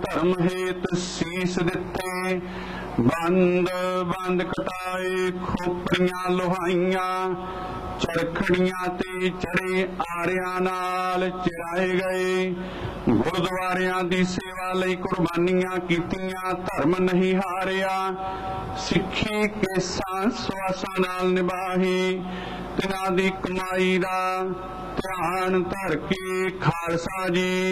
धर्म हेत शीस दिते। बंद बंद कटाए खोपरियां लोहाइयां, चरखड़ियां ते चढ़े आरियां नाल चिराए गए। गुरुद्वारियां दी सेवा लई कुर्बानियां कीतियां, धर्म नहीं हारिया। सिक्खी केसां सवासां नाल निभाही, तिन्हां दी कमाई दा ध्यान धर के खालसा जी।